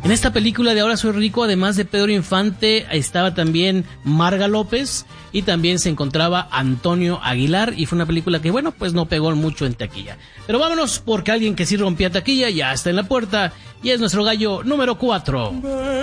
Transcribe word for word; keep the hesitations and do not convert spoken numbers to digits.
En esta película de Ahora Soy Rico, además de Pedro Infante, estaba también Marga López y también se encontraba Antonio Aguilar, y fue una película que, bueno, pues no pegó mucho en taquilla. Pero vámonos, porque alguien que sí rompía taquilla ya está en la puerta y es nuestro gallo número cuatro.